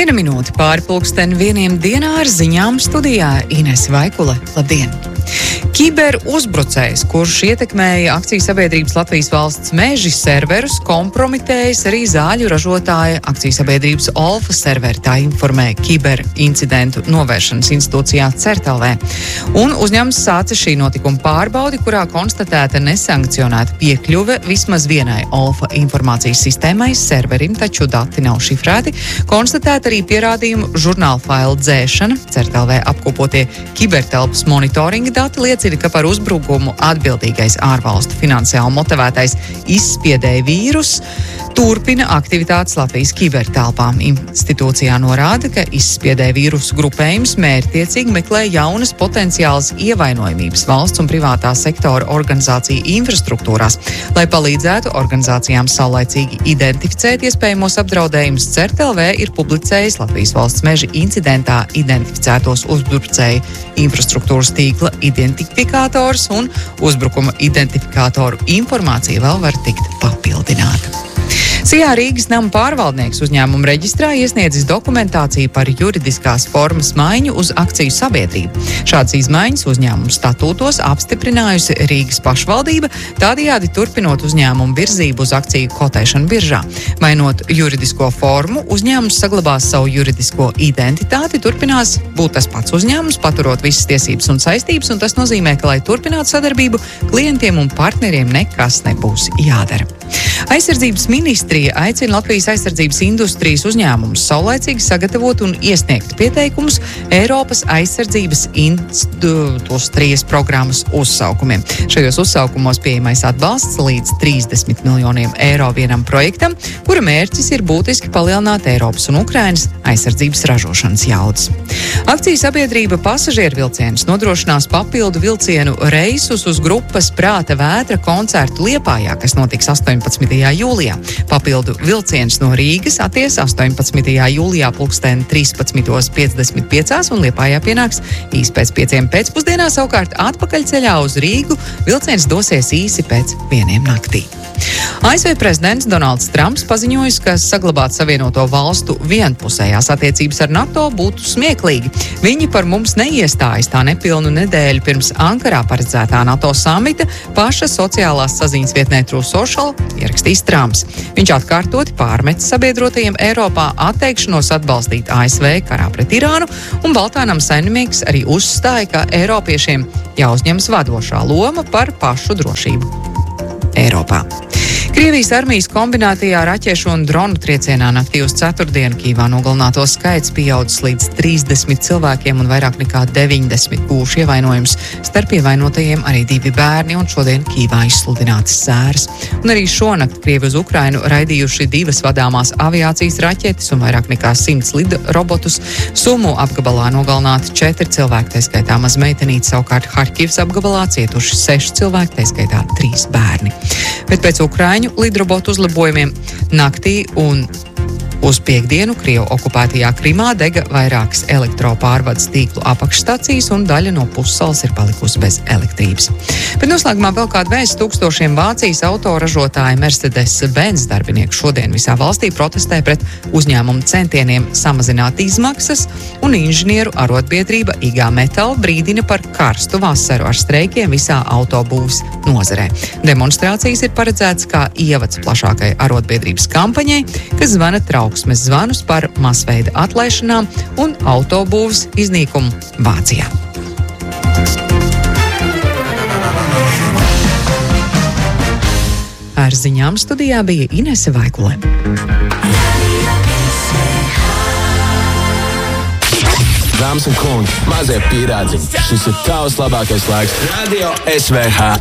1 minūte pāri pulksten 1 dienā ar ziņām studijā Inese Vaikule. Labdien! Kiberuzbrucējs, kurš ietekmēja akciju sabiedrības Latvijas valsts meži serverus, kompromitējis arī zāļu ražotāja akciju sabiedrības Olfa serveri, tā informē kiberincidentu novēršanas institūcijā CERT.LV. Un uzņēmums sāca šī notikuma pārbaudi, kurā konstatēta nesankcionēta piekļuve vismaz vienai Olfa informācijas sistēmai serverim, taču dati nav šifrēti. Konstatēta arī pierādījumu žurnāla failu dzēšana. CERT.LV apkopotie kibertelpas monitoringa dati liecina, ka par uzbrukumu atbildīgais ārvalstu finansiāli motivētais izspiedēja vīrus turpina aktivitātes Latvijas kibertelpā. Institūcijā norāda, ka izspiedēja vīrusu grupējums mērķtiecīgi meklē jaunas potenciālas ievainojamības valsts un privātā sektora organizāciju infrastruktūrās, lai palīdzētu organizācijām saulaicīgi identificēt iespējamos apdraudējumus. CERT.LV ir publicējis Latvijas valsts meža incidentā identificētos uzbrucēju infrastruktūras tīkla identifikators un uzbrukuma identifikatoru informācija vēl var tikt papildināta. Sijā Rīgas nama pārvaldnieks uzņēmuma reģistrā iesniedzis dokumentāciju par juridiskās formas maiņu uz akciju sabiedrību. Šādas izmaiņas uzņēmuma statūtos apstiprinājusi Rīgas pašvaldība, tādējādi turpinot uzņēmumu virzību uz akciju kotēšanu biržā. Mainot juridisko formu, uzņēmums saglabās savu juridisko identitāti, turpinās būt tas pats uzņēmums, paturot visas tiesības un saistības, un tas nozīmē, ka, lai turpinātu sadarbību, klientiem un partneriem nekas nebūs jādara. Aizsardzības ministrija aicina Latvijas aizsardzības industrijas uzņēmumus saulaicīgi sagatavot un iesniegt pieteikumus Eiropas aizsardzības industrijas programmas uzsaukumiem. Šajos uzsaukumos pieejamais atbalsts līdz 30 miljoniem eiro vienam projektam, kura mērķis ir būtiski palielināt Eiropas un Ukrainas aizsardzības ražošanas jaudas. Akciju sabiedrība pasažieru vilcienus nodrošinās papildu vilcienu reisus uz grupas Prāta vētra koncertu Liepājā, kas notiks 18. jūlijā. Papildu vilciens no Rīgas atties 18. jūlijā pulksten 13.55 un Liepājā pienāks īsi pēc 5 pēcpusdienā, savukārt atpakaļceļā uz Rīgu vilciens dosies īsi pēc 1 naktī. ASV prezidents Donalds Trumps paziņojis, ka saglabāt Savienoto valstu vienpusējās attiecības ar NATO būtu smieklīgi. Viņi par mums neiestājas, tā nepilnu nedēļu pirms Ankarā paredzētā NATO samita paša sociālās saziņas vietnē True Social ierakstīs Trumps. Viņš atkārtoti pārmetis sabiedrotajiem Eiropā atteikšanos atbalstīt ASV karā pret Irānu, un Baltānam saimnieks arī uzstāja, ka Eiropiešiem jāuzņemas vadošā loma par pašu drošību Eiropā. Krievijas armijas kombinētajā raķešu un dronu triecienā naktī uz ceturtdienu Kīvā nogalināto skaits pieaudzis līdz 30 cilvēkiem un vairāk nekā 90 gūši ievainojums. Starp ievainotajiem arī 2 bērni, un šodien Kīvā izsludinātas sēras. Un arī šonakt Krievi uz Ukrainu raidījuši 2 vadāmās aviācijas raķetes un vairāk nekā 100 lidrobotus. Sumu apgabalā nogalināti 4 cilvēki, tā skaitā maza meitenīte, savukārt Harkivas apgabalā cietuši 6 cilvēki, tā skaitā 3 bērni. Bet pēc Ukraiņu lidrobotu uzlabojumiem naktī un uz piekdienu Krievu okupētajā Krimā dega vairākas elektropārvades tīklu apakšstacijas un daļa no pussalas ir palikusi bez elektrības. Bet noslēgumā vēl kāda vēsts: tūkstošiem Vācijas autoražotāja Mercedes-Benz darbinieku šodien visā valstī protestē pret uzņēmumu centieniem samazināt izmaksas, un inženieru arotbiedrība IG Metall brīdina par karstu vasaru ar streikiem visā autobūves nozarē. Demonstrācijas ir paredzētas kā ievads plašākai arotbiedrības kampaņai, kas zvana trauksmes zvanus par masveida atlaišanām un autobūves iznīkumu Vācijā. Ar ziņām studijā bija Inese Vaikule. Dāmas un kungi, mazie pīrādziņi, šis ir tavs labākais laiks. Radio SVH.